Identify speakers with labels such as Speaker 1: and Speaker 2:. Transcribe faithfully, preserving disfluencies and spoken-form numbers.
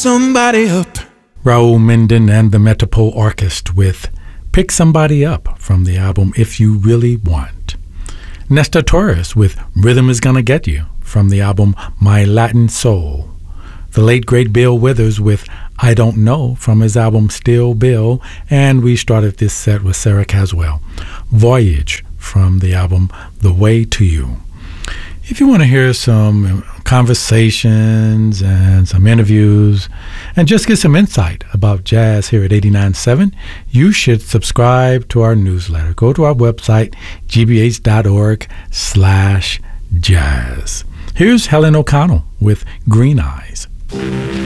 Speaker 1: somebody up.
Speaker 2: Raul Menden and the Metropole Orchestra with Pick Somebody Up from the album If You Really Want. Nestor Torres with Rhythm Is Gonna Get You from the album My Latin Soul. The late great Bill Withers with I Don't Know from his album Still Bill. And we started this set with Sarah Caswell, Voyage from the album The Way to You. If you want to hear some conversations and some interviews and just get some insight about jazz here at eighty-nine point seven, you should subscribe to our newsletter. Go to our website, g b h dot org slash jazz. Here's Helen O'Connell with Green Eyes.